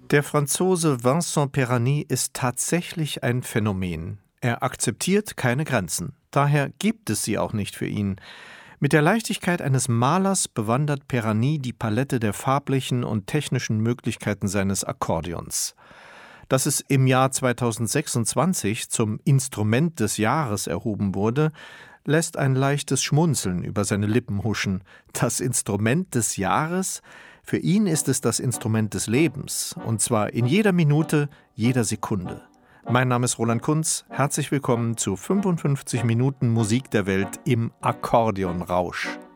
Der Franzose Vincent Perani ist tatsächlich ein Phänomen. Er akzeptiert keine Grenzen. Daher gibt es sie auch nicht für ihn. Mit der Leichtigkeit eines Malers bewandert Perani die Palette der farblichen und technischen Möglichkeiten seines Akkordeons. Dass es im Jahr 2026 zum Instrument des Jahres erhoben wurde, lässt ein leichtes Schmunzeln über seine Lippen huschen. Das Instrument des Jahres? Für ihn ist es das Instrument des Lebens, und zwar in jeder Minute, jeder Sekunde. Mein Name ist Roland Kunz, herzlich willkommen zu 55 Minuten Musik der Welt im Akkordeonrausch.